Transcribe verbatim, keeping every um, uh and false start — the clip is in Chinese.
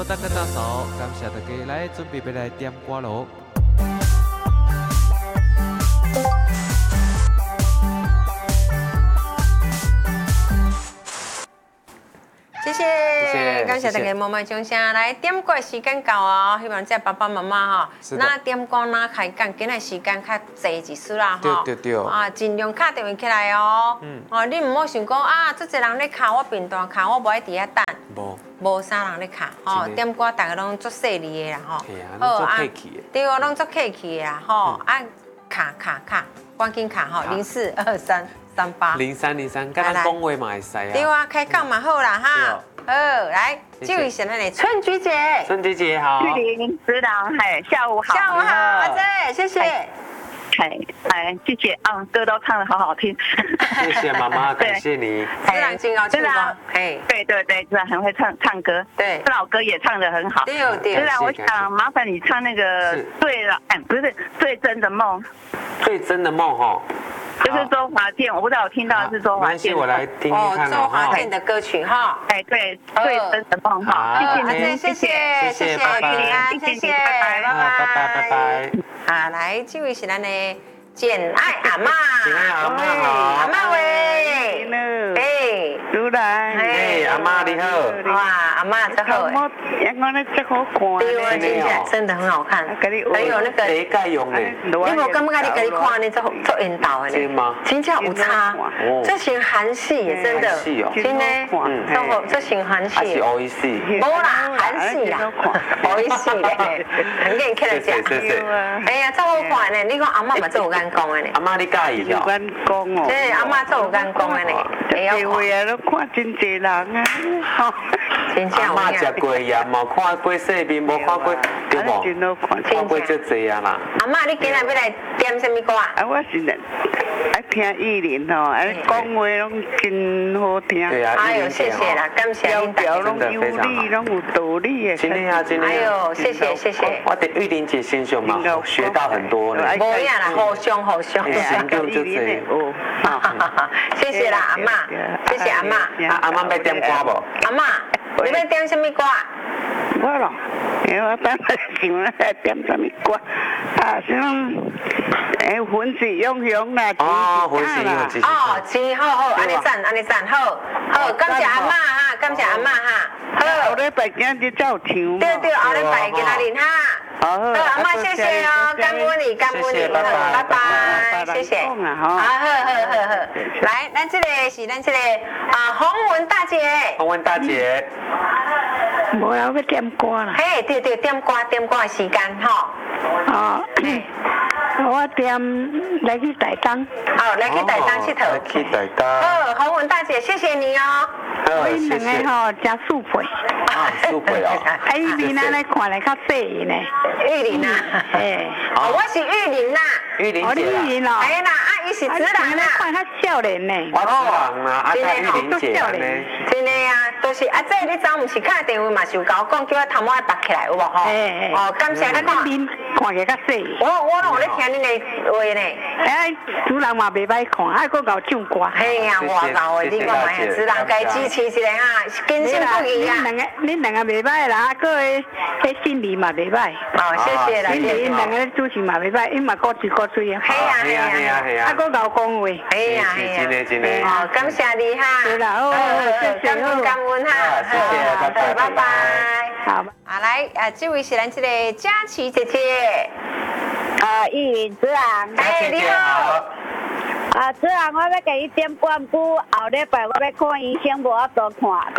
大家大嫂，感谢大家来准备要来点歌喽。 谢谢，感谢大家默默掌声。来点歌时间到哦，希望这爸爸妈妈哈，那点歌那开讲，今日时间较济一丝啦哈。 对对对。 啊，尽量敲电话起来哦。嗯。哦，你唔好想讲啊，这侪人咧敲我频道敲，我无爱伫遐等。 无。 无啥人咧敲，吼，点歌大家拢足细腻的啦吼。 系啊，拢足客气的。 对哦，拢足客气的啦吼，啊，卡卡卡，赶紧卡吼，零四二三三八。 零三零三，跟咱讲话嘛会使啊。 对啊，开讲嘛好啦哈。好，来，这位是咱的春菊姐。 春菊姐好。 玉林指导，嘿，下午好。 下午好，阿姐，谢谢。 嘿，哎，谢谢啊，歌都唱得好好听。 谢谢妈妈，感谢你。 自然金哦，真的啊，哎， 对对对，自然很会唱唱歌， 对， 老歌也唱得很好。 对对。 自然，我想麻烦你唱那个最老，哎，不是最真的梦。 最真的梦哈。 就是周华健，我不知道我听到的是周华健。 我来听听看哦，周华健的歌曲哈。 哎，对，最真的梦哈。谢谢你，谢谢，谢谢，平安，谢谢，拜拜， 拜拜，拜拜。 啊，来，这位是咱的简爱阿嬷， 简爱阿嬷好， 阿嬷喂， 哎，主人， 哎，阿嬷你好， 哇，阿嬷真好哎， 阳光的真好看， 对，听起来真的很好看，还有那个谁盖用的？ 你有感觉你给你看呢，做做引导的呢？真正有差，这型韩系也真的，真的，嗯，这型韩系， 还是欧系？ 无啦，韩系啦，欧系嘞，很给你看得见。哎呀，这好看呢，你讲阿嬷嘛做有眼光的呢？ 阿嬷你介意有眼光哦。 这阿嬷做有眼光的呢，会晓看。 啊，都看真济人啊， 真正有影。食过盐嘛，看过世面，无看过对无？看过足济啊啦。 阿嬷，你今日要来点什么歌啊？ 啊，我是爱听玉林吼，啊，讲话拢真好听。 对啊， 哎呦，谢谢啦，感谢您大家。 拢有理，拢有道理的。 今天啊，今天。 哎呦，谢谢谢谢。 我对玉玲姐先生嘛，学到很多呢。 无呀啦，互相互相。 行动就这。 哦， 谢谢啦，阿嬷，谢谢阿嬷。 阿嬷要点歌无？ 阿嬷，你要点什么歌啊？ 我咯，哎，我等下想要点什么歌？啊，像哎，粉丝永雄啦， 哦，粉丝永雄， 哦，真好好，安尼赞，安尼赞，好，好，感谢阿嬷哈，感谢阿嬷哈，好， 后礼拜今日照唱。 对对，后礼拜今仔日哈。好，阿嬷谢谢哦，感恩你，感恩你，拜拜，谢谢。好，好，好，好，好，来，咱这个是咱这个啊，洪文大姐。 洪文大姐。 无要要点歌啦。 嘿，对对，点歌点歌的时间吼。 哦。我点来去台东。 好，来去台东佚佗。 来去台东。 好，洪文大姐，谢谢你哦。 我伊两个吼加素配。 啊，素配哦。 哎，玉林啊，来看来较细呢。 玉林啊。哎。哦，我是玉林呐。 玉林姐。 哦，你玉林哦。 哎啦，啊，伊是子人啦。 看较少年呢。 我子人啦，啊，玉林姐呢？ 真的啊，都是啊，这你早唔是敲电话嘛，是有甲我讲叫我头毛拔起来，有无吼？哎哎。哦，感谢你看。 看起来较细。 我我拢有咧听恁的话呢。 哎，主人嘛袂歹看，还佫搞唱歌。 嘿呀，我搞的，你讲嘛，主人该支持一下哈，坚信不疑啊。 恁两个，恁两个袂歹啦，啊，佫迄迄心理嘛袂歹。 哦，谢谢啦， 因为因两个主持嘛袂歹，因嘛各嘴各嘴啊。 嘿呀嘿呀嘿呀嘿呀。 啊，佫搞讲话。 嘿呀嘿呀。 真的真的。 哦，感谢你哈。 对啦，好，谢谢， 感恩感恩哈。 谢谢，拜拜拜拜。 好。 啊，来啊，这位是咱这个佳琪姐姐。 啊，玉林子啊， 哎，你好。 啊，子啊，我要给你点关顾，后礼拜我要看医生，无法度看，